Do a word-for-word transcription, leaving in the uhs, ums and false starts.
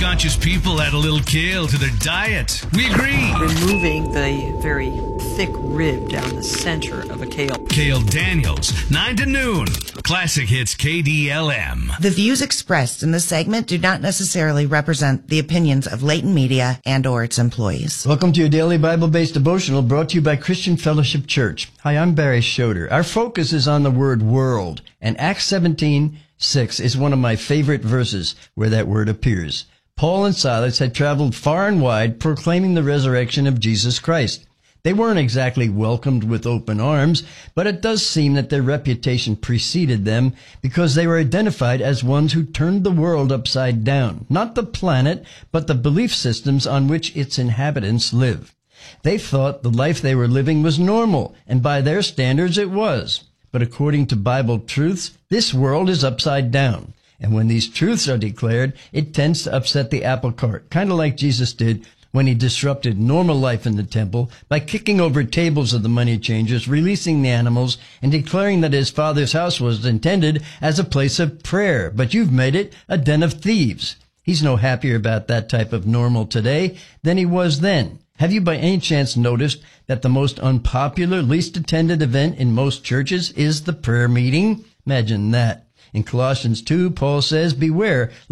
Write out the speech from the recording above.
health-conscious people add a little kale to their diet. We agree. Removing the very thick rib down the center of a kale. Kale Daniels, nine to noon. Classic Hits K D L M. The views expressed in this segment do not necessarily represent the opinions of Leighton Media and or its employees. Welcome to your daily Bible-based devotional brought to you by Christian Fellowship Church. Hi, I'm Barry Schroeder. Our focus is on the word world, and Acts seventeen six is one of my favorite verses where that word appears. Paul and Silas had traveled far and wide proclaiming the resurrection of Jesus Christ. They weren't exactly welcomed with open arms, but it does seem that their reputation preceded them because they were identified as ones who turned the world upside down. Not the planet, but the belief systems on which its inhabitants live. They thought the life they were living was normal, and by their standards it was. But according to Bible truths, this world is upside down. And when these truths are declared, it tends to upset the apple cart, kind of like Jesus did when he disrupted normal life in the temple by kicking over tables of the money changers, releasing the animals, and declaring that his Father's house was intended as a place of prayer. But you've made it a den of thieves. He's no happier about that type of normal today than he was then. Have you by any chance noticed that the most unpopular, least attended event in most churches is the prayer meeting? Imagine that. In Colossians two, Paul says, "Beware